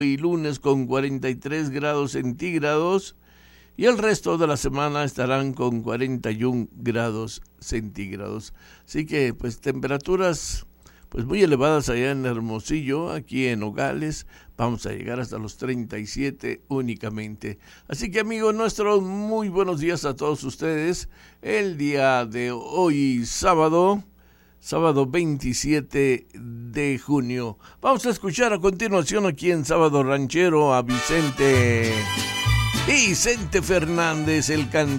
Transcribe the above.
y lunes con 43 grados centígrados y el resto de la semana estarán con 41 grados centígrados. Así que pues temperaturas pues muy elevadas allá en Hermosillo, aquí en Nogales vamos a llegar hasta los 37 únicamente. Así que amigos nuestros, muy buenos días a todos ustedes. El día de hoy, sábado 27 de junio. Vamos a escuchar a continuación aquí en Sábado Ranchero a Vicente Fernández, el cantante.